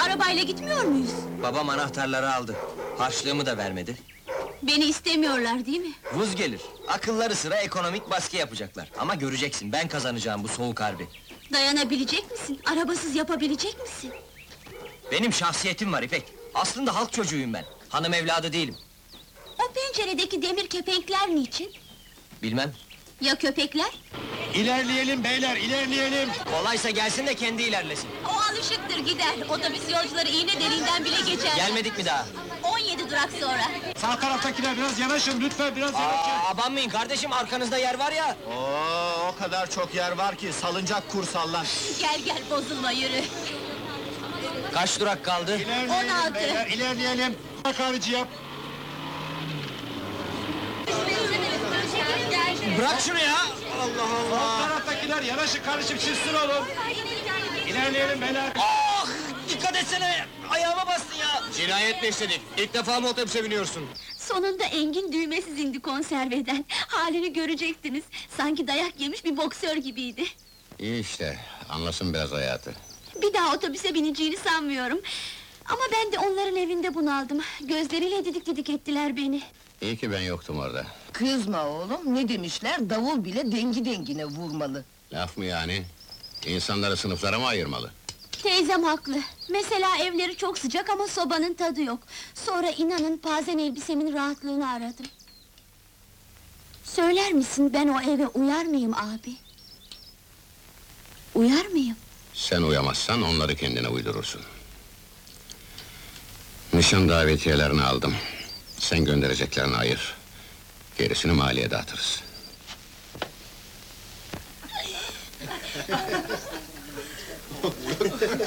arabayla gitmiyor muyuz? Babam anahtarları aldı. Harçlığımı da vermedi. Beni istemiyorlar değil mi? Vız gelir. Akılları sıra ekonomik baskı yapacaklar. Ama göreceksin, ben kazanacağım bu soğuk harbi. Dayanabilecek misin? Arabasız yapabilecek misin? Benim şahsiyetim var İpek. Aslında halk çocuğuyum ben. Hanım evladı değilim. O penceredeki demir kepenkler niçin? Bilmem. Ya köpekler? İlerleyelim beyler, ilerleyelim! Kolaysa gelsin de kendi ilerlesin. O alışıktır gider. Otobüs yolcuları iğne deliğinden bile geçer. Gelmedik mi daha? 17 durak sonra. Sağ taraftakiler biraz yanaşın lütfen, biraz yanaşın! Abanmayın kardeşim, arkanızda yer var ya. Oo, o kadar çok yer var ki salıncak kur sallan. Gel gel bozulma yürü. Kaç durak kaldı? İlerleyelim 16. beyler, ilerleyelim! Bak abici yap! Bırak şunu ya! Sağ taraftakiler yanaşın kardeşim, çizsin olun! İlerleyelim beyler! Ah! Dikkat etsene! Ayağıma bastın ya! Cinayet mi işledik? İlk defa mı otobüse biniyorsun? Sonunda Engin düğmesiz indi konserveden. Halini görecektiniz. Sanki dayak yemiş bir boksör gibiydi. İyi işte, anlasın biraz hayatı. Bir daha otobüse bineceğini sanmıyorum. Ama ben de onların evinde bunaldım. Gözleriyle didik didik ettiler beni. İyi ki ben yoktum orada. Kızma oğlum, ne demişler? Davul bile dengi dengine vurmalı. Laf mı yani? İnsanları sınıflara mı ayırmalı? Teyzem haklı. Mesela evleri çok sıcak ama sobanın tadı yok. Sonra inanın pazen elbisemin rahatlığını aradım. Söyler misin ben o eve uyar mıyım abi? Uyar mıyım? Sen uyamazsan onları kendine uydurursun. Nişan davetiyelerini aldım. Sen göndereceklerini ayır. Gerisini maliye dağıtırız.